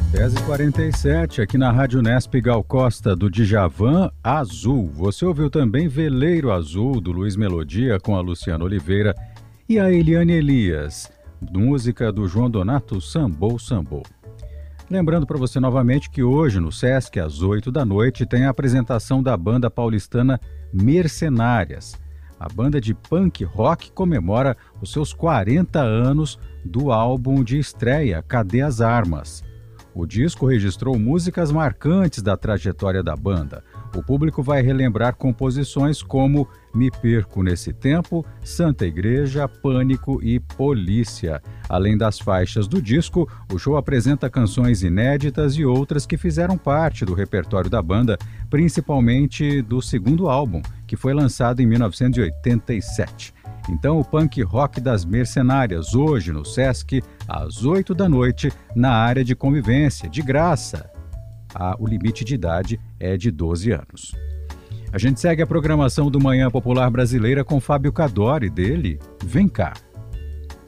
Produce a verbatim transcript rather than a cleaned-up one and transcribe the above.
dez e quarenta e sete, aqui na Rádio Nesp Gal Costa, do Djavan, Azul. Você ouviu também Veleiro Azul, do Luiz Melodia, com a Luciana Oliveira, e a Eliane Elias, música do João Donato, Sambou, Sambou. Lembrando para você novamente que hoje no Sesc, às oito da noite, tem a apresentação da banda paulistana Mercenárias. A banda de punk rock comemora os seus quarenta anos do álbum de estreia, Cadê as Armas? O disco registrou músicas marcantes da trajetória da banda. O público vai relembrar composições como Me Perco Nesse Tempo, Santa Igreja, Pânico e Polícia. Além das faixas do disco, o show apresenta canções inéditas e outras que fizeram parte do repertório da banda, principalmente do segundo álbum, que foi lançado em mil novecentos e oitenta e sete. Então, o punk rock das Mercenárias, hoje no Sesc, às oito da noite, na área de convivência, de graça. Ah, o limite de idade é de doze anos. A gente segue a programação do Manhã Popular Brasileira com Fábio Cadore, dele, Vem Cá.